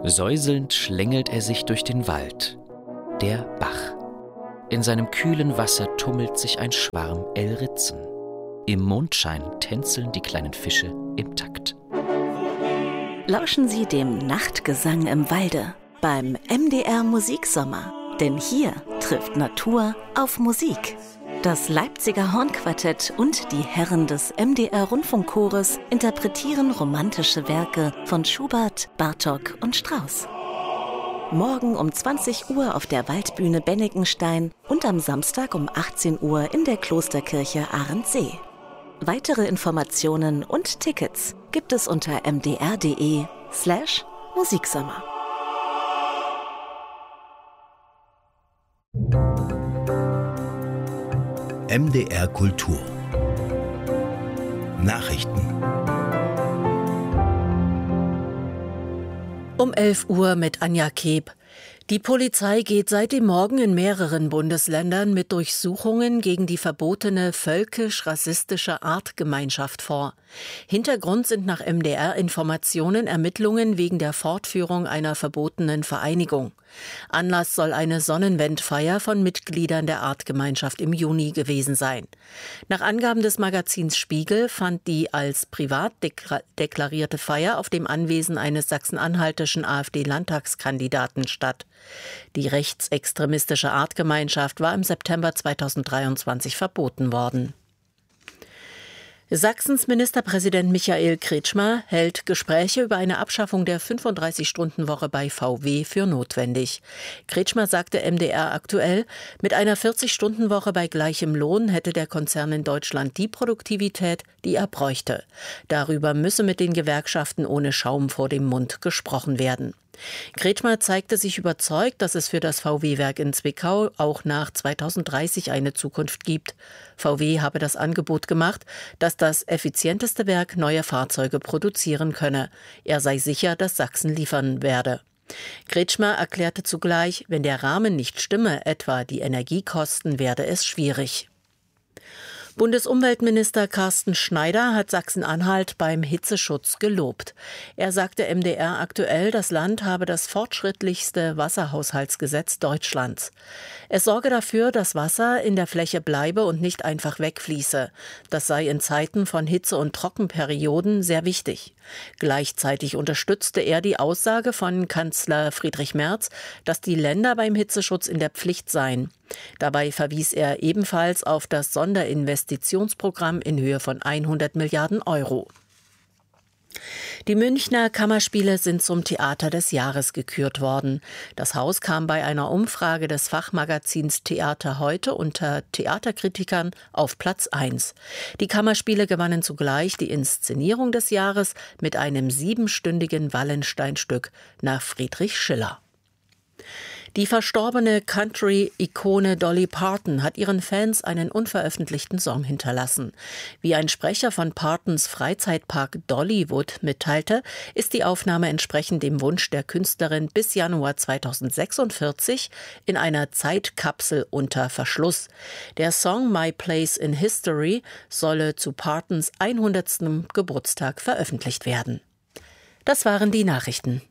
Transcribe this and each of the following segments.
Säuselnd schlängelt er sich durch den Wald. Der Bach. In seinem kühlen Wasser tummelt sich ein Schwarm Elritzen. Im Mondschein tänzeln die kleinen Fische im Takt. Lauschen Sie dem Nachtgesang im Walde beim MDR Musiksommer. Denn hier trifft Natur auf Musik. Das Leipziger Hornquartett und die Herren des MDR Rundfunkchores interpretieren romantische Werke von Schubert, Bartók und Strauss. Morgen um 20 Uhr auf der Waldbühne Bennigenstein und am Samstag um 18 Uhr in der Klosterkirche Arendsee. Weitere Informationen und Tickets gibt es unter mdr.de/Musiksommer. MDR Kultur Nachrichten. Um 11 Uhr mit Anja Keeb. Die Polizei geht seit dem Morgen in mehreren Bundesländern mit Durchsuchungen gegen die verbotene völkisch-rassistische Artgemeinschaft vor. Hintergrund sind nach MDR-Informationen Ermittlungen wegen der Fortführung einer verbotenen Vereinigung. Anlass soll eine Sonnenwendfeier von Mitgliedern der Artgemeinschaft im Juni gewesen sein. Nach Angaben des Magazins Spiegel fand die als privat deklarierte Feier auf dem Anwesen eines sachsen-anhaltischen AfD-Landtagskandidaten statt. Die rechtsextremistische Artgemeinschaft war im September 2023 verboten worden. Sachsens Ministerpräsident Michael Kretschmer hält Gespräche über eine Abschaffung der 35-Stunden-Woche bei VW für notwendig. Kretschmer sagte MDR aktuell, mit einer 40-Stunden-Woche bei gleichem Lohn hätte der Konzern in Deutschland die Produktivität, die er bräuchte. Darüber müsse mit den Gewerkschaften ohne Schaum vor dem Mund gesprochen werden. Kretschmer zeigte sich überzeugt, dass es für das VW-Werk in Zwickau auch nach 2030 eine Zukunft gibt. VW habe das Angebot gemacht, dass das effizienteste Werk neue Fahrzeuge produzieren könne. Er sei sicher, dass Sachsen liefern werde. Kretschmer erklärte zugleich, wenn der Rahmen nicht stimme, etwa die Energiekosten, werde es schwierig. Bundesumweltminister Carsten Schneider hat Sachsen-Anhalt beim Hitzeschutz gelobt. Er sagte MDR aktuell, das Land habe das fortschrittlichste Wasserhaushaltsgesetz Deutschlands. Es sorge dafür, dass Wasser in der Fläche bleibe und nicht einfach wegfließe. Das sei in Zeiten von Hitze- und Trockenperioden sehr wichtig. Gleichzeitig unterstützte er die Aussage von Kanzler Friedrich Merz, dass die Länder beim Hitzeschutz in der Pflicht seien. Dabei verwies er ebenfalls auf das Sonderinvestitionsprogramm in Höhe von 100 Milliarden Euro. Die Münchner Kammerspiele sind zum Theater des Jahres gekürt worden. Das Haus kam bei einer Umfrage des Fachmagazins Theater heute unter Theaterkritikern auf Platz 1. Die Kammerspiele gewannen zugleich die Inszenierung des Jahres mit einem 7-stündigen Wallenstein-Stück nach Friedrich Schiller. Die verstorbene Country-Ikone Dolly Parton hat ihren Fans einen unveröffentlichten Song hinterlassen. Wie ein Sprecher von Partons Freizeitpark Dollywood mitteilte, ist die Aufnahme entsprechend dem Wunsch der Künstlerin bis Januar 2046 in einer Zeitkapsel unter Verschluss. Der Song My Place in History solle zu Partons 100. Geburtstag veröffentlicht werden. Das waren die Nachrichten.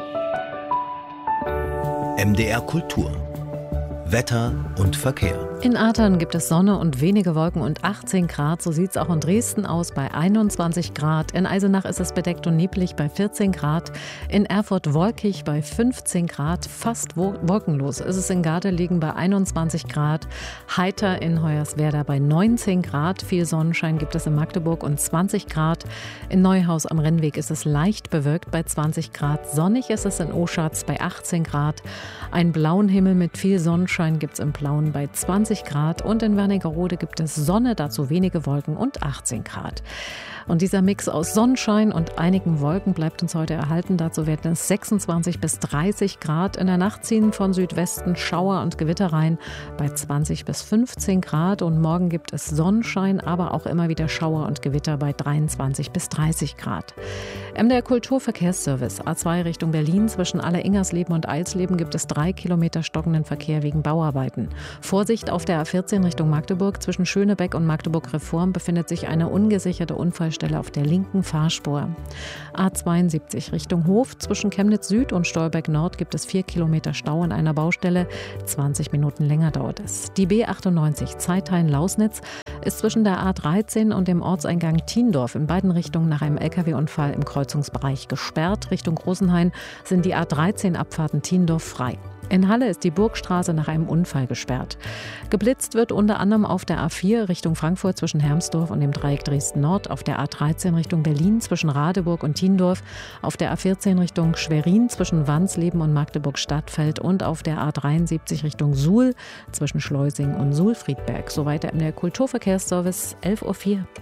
MDR Kultur Wetter und Verkehr. In Athern gibt es Sonne und wenige Wolken und 18 Grad. So sieht es auch in Dresden aus bei 21 Grad. In Eisenach ist es bedeckt und neblig bei 14 Grad. In Erfurt wolkig bei 15 Grad. Fast wolkenlos ist es in Gardelegen bei 21 Grad. Heiter in Hoyerswerda bei 19 Grad. Viel Sonnenschein gibt es in Magdeburg und 20 Grad. In Neuhaus am Rennweg ist es leicht bewölkt bei 20 Grad. Sonnig ist es in Oschatz bei 18 Grad. Einen blauen Himmel mit viel Sonnenschein gibt es im Plauen bei 20 Grad und in Wernigerode gibt es Sonne, dazu wenige Wolken und 18 Grad. Und dieser Mix aus Sonnenschein und einigen Wolken bleibt uns heute erhalten. Dazu werden es 26 bis 30 Grad. In der Nacht ziehen von Südwesten Schauer und Gewitter rein bei 20 bis 15 Grad. Und morgen gibt es Sonnenschein, aber auch immer wieder Schauer und Gewitter bei 23 bis 30 Grad. MDR Kulturverkehrsservice A2 Richtung Berlin. Zwischen Alleringersleben und Eilsleben gibt es 3 Kilometer stockenden Verkehr wegen Bauarbeiten. Vorsicht auf der A14 Richtung Magdeburg. Zwischen Schönebeck und Magdeburg Reform befindet sich eine ungesicherte Unfallstelle auf der linken Fahrspur. A72 Richtung Hof. Zwischen Chemnitz Süd und Stolberg Nord gibt es 4 Kilometer Stau an einer Baustelle. 20 Minuten länger dauert es. Die B98 Zeithain-Lausnitz ist zwischen der A13 und dem Ortseingang Thiendorf in beiden Richtungen nach einem Lkw-Unfall im Kreuzungsbereich gesperrt. Richtung Großenhain sind die A13-Abfahrten Thiendorf frei. In Halle ist die Burgstraße nach einem Unfall gesperrt. Geblitzt wird unter anderem auf der A4 Richtung Frankfurt zwischen Hermsdorf und dem Dreieck Dresden-Nord, auf der A13 Richtung Berlin zwischen Radeburg und Thiendorf, auf der A14 Richtung Schwerin zwischen Wansleben und Magdeburg-Stadtfeld und auf der A73 Richtung Suhl zwischen Schleusing und Suhl-Friedberg. Soweit der Kulturverkehrsservice, 11:04 Uhr.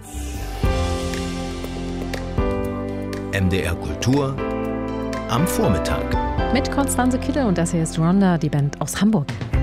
MDR Kultur am Vormittag. Mit Konstanze Kidde und das hier ist Rhonda, die Band aus Hamburg.